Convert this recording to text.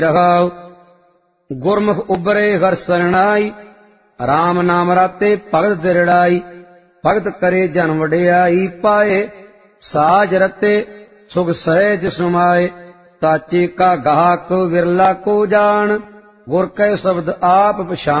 ਰਹਾਉ। ਗੁਰਮੁਖ ਉਬਰੇ ਹਰਿ ਸਰਣਾਈ, ਰਾਮ ਨਾਮ ਰਾਤੇ ਭਗਤ ਦਿਰੜਾਈ। ਭਗਤ ਕਰੇ ਜਨ ਵਡਿਆਈ ਪਾਏ, ਸਾਜ ਰਤੇ ਸੁਖ ਸਹਿਜ ਸੁਮਾਏ। ਤਾਚੇ ਕਾ ਗਾਹਕ ਵਿਰਲਾ ਕੋ ਜਾਣ, ਗੁਰ ਕੈ ਸ਼ਬਦ ਆਪ ਪਛਾਣ।